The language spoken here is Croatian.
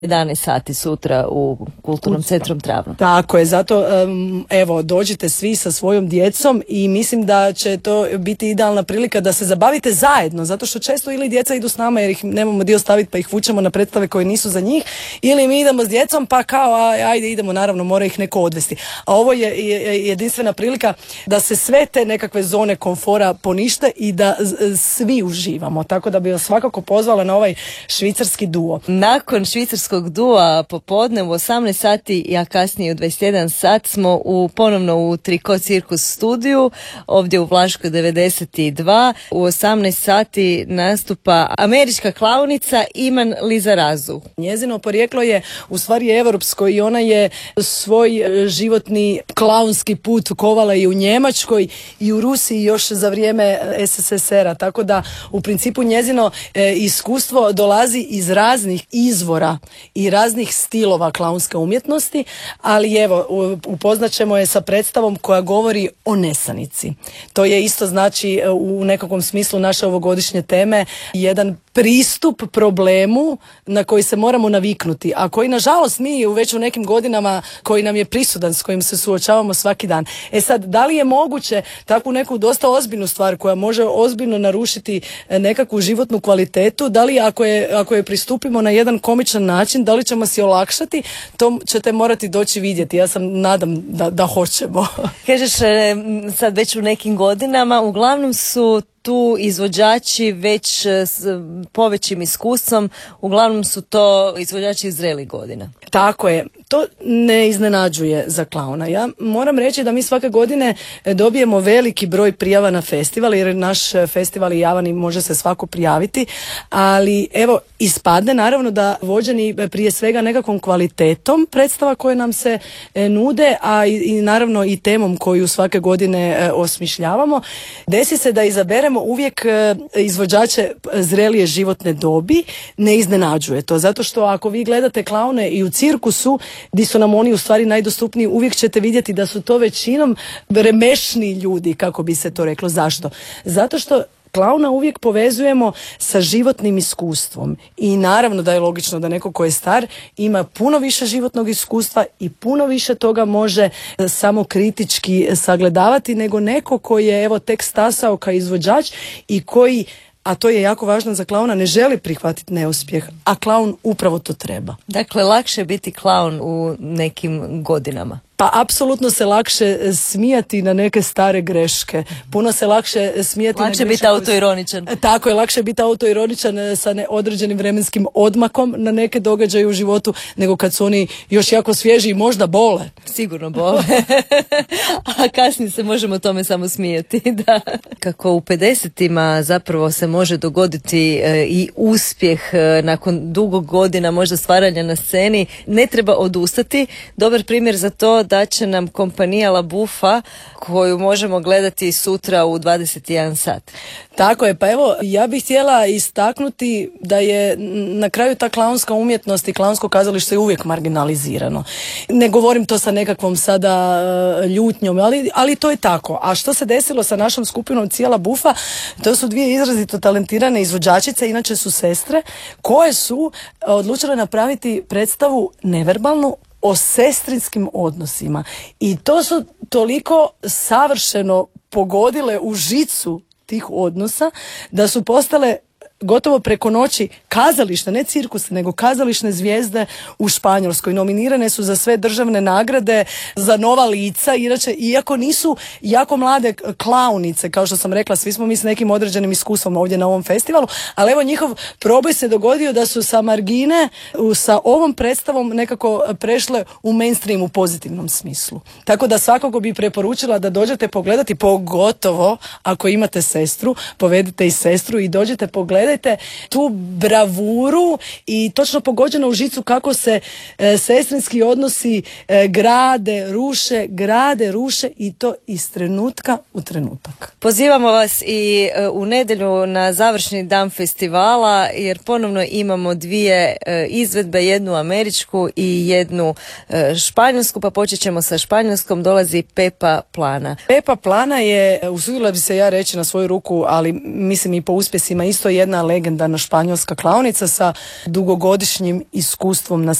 11 sati sutra u Kulturnom centru Travno. Tako je, zato evo dođite svi sa svojom djecom i mislim da će to biti idealna prilika da se zabavite zajedno, zato što često ili djeca idu s nama jer ih nemamo dio staviti pa ih vučemo na predstave koje nisu za njih, ili mi idemo s djecom pa kao ajde idemo, naravno mora ih neko odvesti. A ovo je jedinstvena prilika da se sve te nekakve zone komfora ponište i da svi uživamo, tako da bi vas svakako pozvala na ovaj švicarski duo. Nakon švicarskog dua popodne u 18 sati, a kasnije u 21 sat smo ponovno u Triko Cirkus studiju, ovdje u Vlaškoj 92. U 18 sati nastupa američka klaunica Iman Lizarazu. Njezino porijeklo je u stvari europsko i ona je svoj životni klaunski put kovala i u Njemačkoj i u Rusiji još za vrijeme SSSR-a, tako da u principu njezino iskustvo dolazi iz raznih izvora i raznih stilova klaunske umjetnosti, ali evo, upoznat ćemo je sa predstavom koja govori o nesanici. To je isto znači u nekakvom smislu naše ovogodišnje teme jedan pristup problemu na koji se moramo naviknuti, a koji nažalost mi već u nekim godinama koji nam je prisudan, s kojim se suočavamo svaki dan. Sad, da li je moguće takvu neku dosta ozbiljnu stvar koja može ozbiljno narušiti nekakvu životnu kvalitetu, da li ako je pristupimo na jedan komičan način, da li ćemo si olakšati, to ćete morati doći vidjeti. Ja sam nadam da hoćemo. Kažeš sad već u nekim godinama, uglavnom su tu izvođači već s povećim iskustvom, uglavnom su to izvođači iz zrelih godina. Tako je. To ne iznenađuje za klauna. Ja moram reći da mi svake godine dobijemo veliki broj prijava na festival, jer naš festival je javan i može se svako prijaviti, ali evo ispadne naravno da vođeni prije svega nekakvom kvalitetom predstava koje nam se nude, a i naravno i temom koju svake godine osmišljavamo, desi se da izaberemo uvijek izvođače zrelije životne dobi. Ne iznenađuje to, zato što ako vi gledate klaune i u cirkusu, gdje su nam oni u stvari najdostupniji, uvijek ćete vidjeti da su to većinom remešni ljudi, kako bi se to reklo. Zašto? Zato što klauna uvijek povezujemo sa životnim iskustvom i naravno da je logično da neko ko je star ima puno više životnog iskustva i puno više toga može samo kritički sagledavati nego neko koji je evo tek stasao kao izvođač i koji, a to je jako važno za klauna, ne želi prihvatiti neuspjeh, a klaun upravo to treba. Dakle, lakše je biti klaun u nekim godinama. Pa apsolutno se lakše smijati na neke stare greške. Puno se lakše smijati na greške. Lakše biti autoironičan. Tako je, lakše biti autoironičan sa određenim vremenskim odmakom na neke događaje u životu, nego kad su oni još jako svježi i možda bole. Sigurno bole. A kasnije se možemo tome samo smijeti. Da. Kako u 50-ima zapravo se može dogoditi i uspjeh nakon dugog godina možda stvaranja na sceni, ne treba odustati. Dobar primjer za to da će nam kompanija La Buffa, koju možemo gledati sutra u 21 sat. Tako je, pa evo, ja bih htjela istaknuti da je na kraju ta klaunska umjetnost i klaunsko kazalište je uvijek marginalizirano. Ne govorim to sa nekakvom sada ljutnjom, ali to je tako. A što se desilo sa našom skupinom Cijela Buffa, to su dvije izrazito talentirane izvođačice, inače su sestre, koje su odlučile napraviti predstavu neverbalnu o sestrinskim odnosima. I to su toliko savršeno pogodile u žicu tih odnosa da su postale gotovo preko noći kazališne, ne cirkuse, nego kazališne zvijezde u Španjolskoj. Nominirane su za sve državne nagrade, za nova lica, inače, iako nisu jako mlade klaunice, kao što sam rekla, svi smo mi s nekim određenim iskustvom ovdje na ovom festivalu, ali evo njihov proboj se dogodio da su sa margine sa ovom predstavom nekako prešle u mainstream u pozitivnom smislu. Tako da svakako bi preporučila da dođete pogledati, pogotovo ako imate sestru, povedite i sestru i dođete pogledati tu bravuru i točno pogođeno u žicu kako se sestrinski odnosi grade, ruše i to iz trenutka u trenutak. Pozivamo vas i u nedjelju na završni dan festivala, jer ponovno imamo dvije izvedbe, jednu američku i jednu španjolsku, pa počet ćemo sa španjolskom. Dolazi Pepa Plana. Pepa Plana je, usudila bi se ja reći na svoju ruku, ali mislim i po uspjesima, isto jedna legendarna španjolska klaonica sa dugogodišnjim iskustvom na